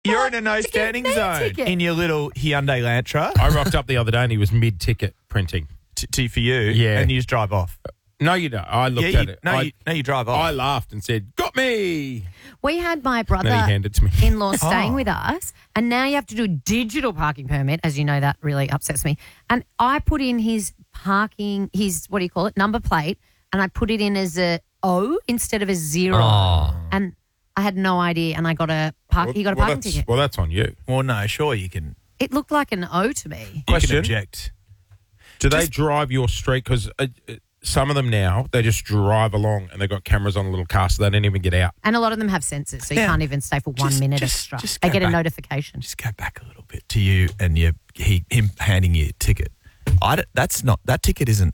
You're in a no standing zone ticket. in your little Hyundai Elantra. I rocked up the other day and he was mid-ticket printing. For you, Yeah. and you just drive off. No, you don't. I looked at it. You drive off. I laughed and said, "Got me!" We had my Then he handed it to me. brother-in-law staying with us, and now you have to do a digital parking permit. As you know, that really upsets me. And I put in his number plate, and I put it in as a O instead of a 0. And I had no idea, and he got a parking ticket. Well, that's on you. Well, no, sure you can. It looked like an O to me. You Question. can object. Do they drive your street? Because some of them now, they just drive along and they've got cameras on a little car, so they don't even get out. And a lot of them have sensors, so you Yeah. can't even stay for 1 minute extra. just They go get a back. notification. Just go back a little bit to you and him handing you a ticket. That ticket isn't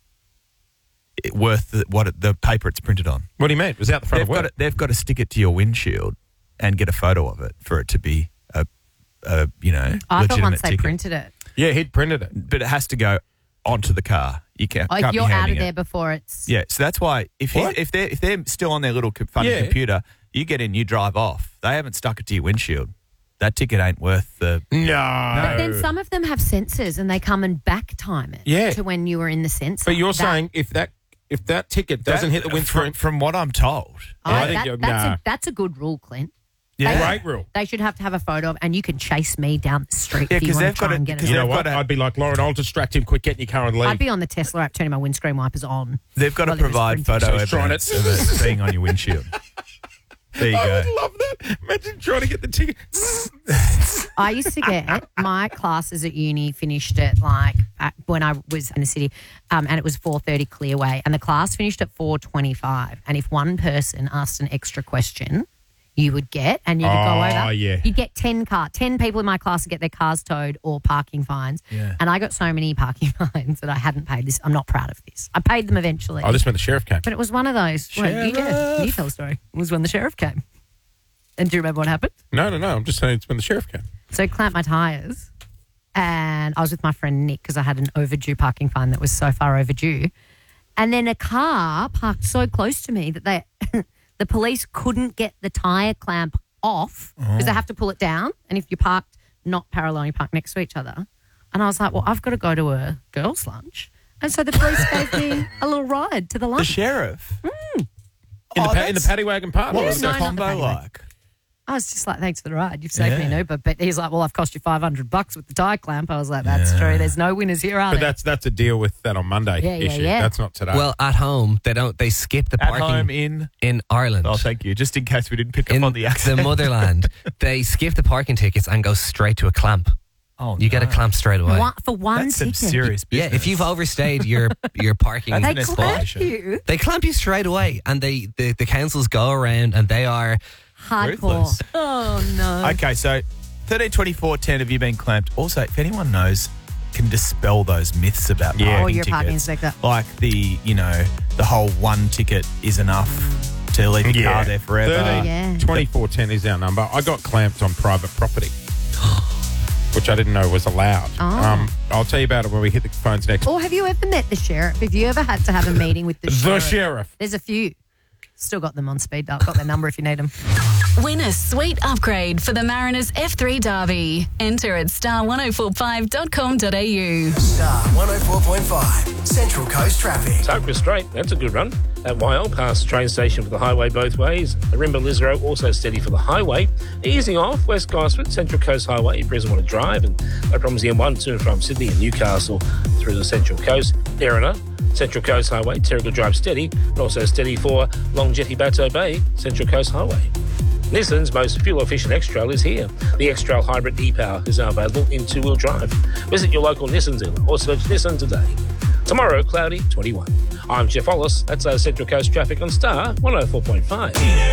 worth the paper it's printed on. What do you mean? It was out the front of work. They've got to stick it to your windshield and get a photo of it for it to be a I thought legitimate once they ticket. printed it. Yeah, he'd printed it. But it has to go onto the car. You can't. Oh, can't be you're out handing of there it. before it's. Yeah, so that's why if they're still on their little funny Yeah. computer, you get in, you drive off. They haven't stuck it to your windshield. That ticket ain't worth the. No. But then some of them have sensors and they come and back time it to when you were in the sensor. But you're saying if that ticket doesn't hit the windscreen. From what I'm told, I think that's a good rule, Clint. yeah, Great rule. They should have to have a photo of, and you can chase me down the street Yeah, if you 'cause want they've to try got and to- get 'cause it. You know they've what? got to- I'd be like, Lauren, I'll distract him. Quick, get in your car and leave. I'd be on the Tesla app turning my windscreen wipers on. they've got to Well, it was provide printed. photo So he's trying evidence of it being on your windshield. There you I go. would love that. Imagine trying to get the ticket. I used to get my classes at uni finished at when I was in the city, and it was 4:30 Clearway, and the class finished at 4:25. And if one person asked an extra question, you would get, and you would go over. Yeah. You'd get 10 people in my class to get their cars towed or parking fines. Yeah. And I got so many parking fines that I hadn't paid this. I'm not proud of this. I paid them eventually. I just meant the sheriff came. But it was one of those. Wait, you tell a story. It was when the sheriff came. And do you remember what happened? No. I'm just saying it's when the sheriff came. So I clamped my tyres, and I was with my friend Nick because I had an overdue parking fine that was so far overdue. And then a car parked so close to me that the police couldn't get the tyre clamp off because they have to pull it down. And if you parked not parallel, you park next to each other. And I was like, well, I've got to go to a girls' lunch. And so the police gave me a little ride to the The lunch. sheriff. In the paddy wagon park. What Yeah, was no, the not the combo paddy like? I was just like, thanks for the ride. You've saved me Yeah. an Uber. But he's like, well, I've cost you $500 with the tyre clamp. I was like, that's true. There's no winners here, are But there? that's a deal with that on Monday Yeah, issue. yeah. That's not today. Well, at home, they skip the At parking home in Ireland. Oh, thank you. Just in case we didn't pick in up on the accent. the motherland, they skip the parking tickets and go straight to a clamp. Oh, You get a clamp straight away. For one That's some ticket. serious Yeah, business. if you've overstayed your parking That's They an spot, clamp escalation. you. they clamp you straight away, and the councils go around and they are. Hardcore. Ruthless. Oh, no. Okay, so 13, 24, 10, have you been clamped? Also, if anyone knows, can dispel those myths about Yeah. parking Or your tickets. parking inspector. Like the whole one ticket is enough to leave your car there forever. 13, Yeah. 2410 is our number. I got clamped on private property, which I didn't know was allowed. Oh. I'll tell you about it when we hit the phones next. Or have you ever met the sheriff? Have you ever had to have a meeting with the The sheriff? sheriff. There's a few. Still got them on speed dial. Got their number if you need them. Win a sweet upgrade for the Mariners F3 Derby. Enter at star1045.com.au. Star 104.5, Central Coast Traffic. Tokra Straight, that's a good run. At Wyong, past the train station for the highway both ways. Arimba Lisro also steady for the highway. Easing off, West Gosford, Central Coast Highway, Brisbane to drive. And no problems the M1 to and from Sydney and Newcastle through the Central Coast. Erina, Central Coast Highway, Terrigal Drive steady. And also steady for Long Jetty Bateau Bay, Central Coast Highway. Nissan's most fuel-efficient X-Trail is here. The X-Trail Hybrid e-Power is now available in two-wheel drive. Visit your local Nissan dealer or search Nissan today. Tomorrow, cloudy, 21. I'm Jeff Hollis. That's our Central Coast traffic on Star 104.5.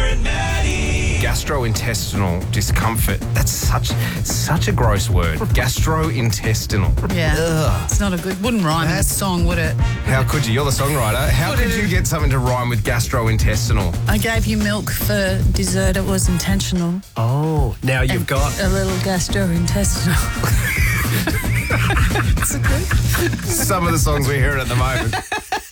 Gastrointestinal discomfort. That's such a gross word. Gastrointestinal. Yeah. It's not a good, wouldn't rhyme in a song, would it? How could you? You're the songwriter. How could you get something to rhyme with gastrointestinal? I gave you milk for dessert. It was intentional. Oh, now you've got. A little gastrointestinal. Some of the songs we're hearing at the moment.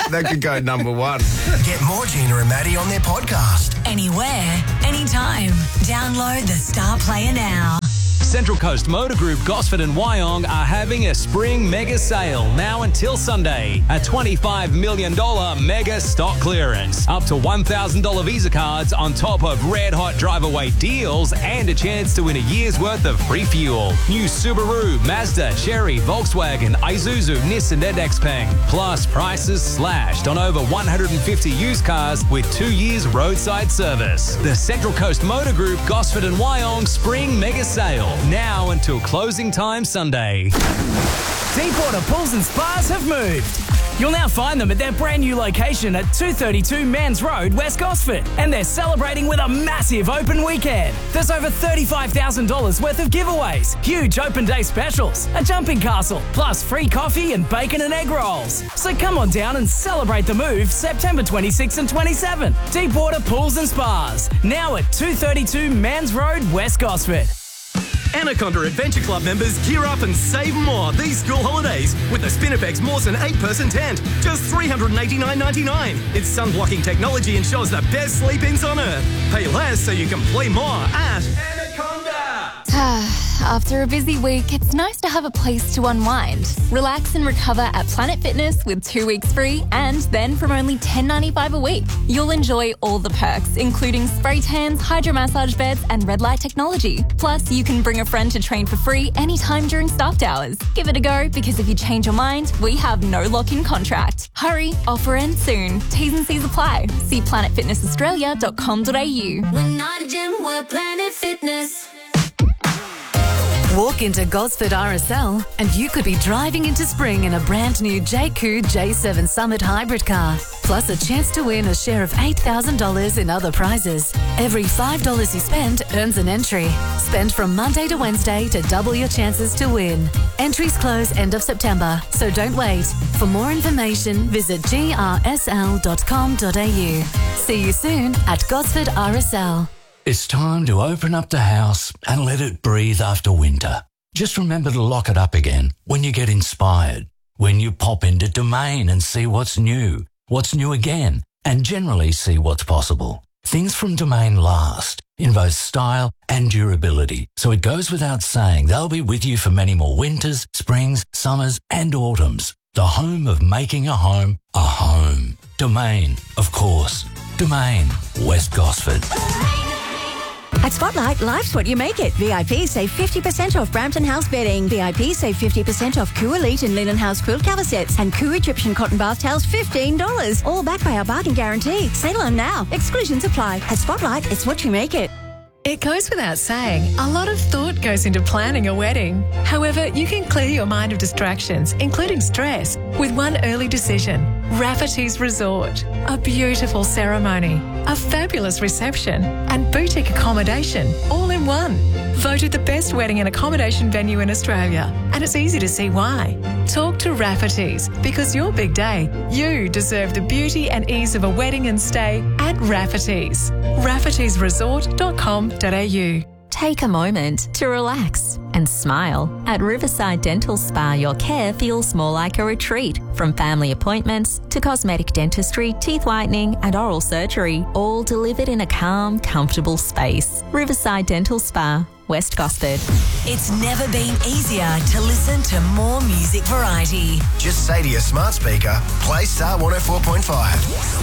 That could go number one. Get more Gina and Maddie on their podcast. Anywhere, anytime. Download the Star Player now. Central Coast Motor Group, Gosford and Wyong are having a spring mega sale now until Sunday. A $25 million mega stock clearance. Up to $1,000 Visa cards on top of red hot drive-away deals and a chance to win a year's worth of free fuel. New Subaru, Mazda, Chery, Volkswagen, Isuzu, Nissan and XPeng. Plus prices slashed on over 150 used cars with 2 years roadside service. The Central Coast Motor Group, Gosford and Wyong spring mega sale. Now until closing time Sunday. Deepwater Pools and Spas have moved. You'll now find them at their brand new location at 232 Mans Road, West Gosford. And they're celebrating with a massive open weekend. There's over $35,000 worth of giveaways, huge open day specials, a jumping castle, plus free coffee and bacon and egg rolls. So come on down and celebrate the move September 26 and 27. Deepwater Pools and Spas, now at 232 Mans Road, West Gosford. Anaconda Adventure Club members gear up and save more these school holidays with the Spinifex Mawson 8-person tent. Just $389.99. Its sun-blocking technology ensures the best sleep-ins on Earth. Pay less so you can play more at Anaconda. After a busy week, it's nice to have a place to unwind. Relax and recover at Planet Fitness with 2 weeks free and then from only $10.95 a week. You'll enjoy all the perks, including spray tans, hydromassage beds and red light technology. Plus, you can bring a friend to train for free anytime during staffed hours. Give it a go because if you change your mind, we have no lock-in contract. Hurry, offer ends soon. T's and C's apply. See planetfitnessaustralia.com.au. We're not a gym, we're Planet Fitness. Walk into Gosford RSL and you could be driving into spring in a brand new JQ J7 Summit hybrid car. Plus a chance to win a share of $8,000 in other prizes. Every $5 you spend earns an entry. Spend from Monday to Wednesday to double your chances to win. Entries close end of September, so don't wait. For more information, visit grsl.com.au. See you soon at Gosford RSL. It's time to open up the house and let it breathe after winter. Just remember to lock it up again when you get inspired, when you pop into Domain and see what's new again, and generally see what's possible. Things from Domain last in both style and durability, so it goes without saying they'll be with you for many more winters, springs, summers and autumns. The home of making a home a home. Domain, of course. Domain, West Gosford. At Spotlight, life's what you make it. VIP save 50% off Brampton House bedding. VIP save 50% off Koo Elite and Linen House quilt cover sets. And Koo Egyptian cotton bath towels, $15. All backed by our bargain guarantee. Sail on now. Exclusions apply. At Spotlight, it's what you make it. It goes without saying, a lot of thought goes into planning a wedding. However, you can clear your mind of distractions, including stress, with one early decision. Rafferty's Resort. A beautiful ceremony, a fabulous reception, and boutique accommodation, all in one. Voted the best wedding and accommodation venue in Australia, and it's easy to see why. Talk to Rafferty's, because your big day, you deserve the beauty and ease of a wedding and stay at Rafferty's. raffertysresort.com.au. Take a moment to relax and smile. At Riverside Dental Spa, your care feels more like a retreat. From family appointments to cosmetic dentistry, teeth whitening and oral surgery, all delivered in a calm, comfortable space. Riverside Dental Spa, West Gosford. It's never been easier to listen to more music variety. Just say to your smart speaker, play Star 104.5.